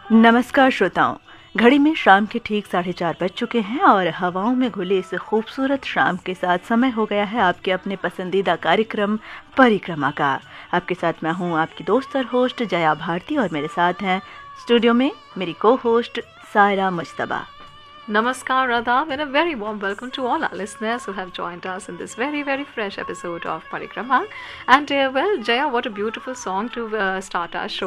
नमस्कार श्रोताओं। घड़ी में शाम के ठीक 4:30 बज चुके हैं और हवाओं में घुली इस खूबसूरत शाम के साथ समय हो गया है आपके अपने पसंदीदा कार्यक्रम परिक्रमा का। आपके साथ मैं हूं आपकी दोस्त और होस्ट जया भारती और मेरे साथ हैं स्टूडियो में मेरी को host Saira Mujtaba. Namaskar Radha and a very warm welcome to all our listeners who have joined us in this very fresh episode of Parikrama. And well, Jaya, what a beautiful song to start our show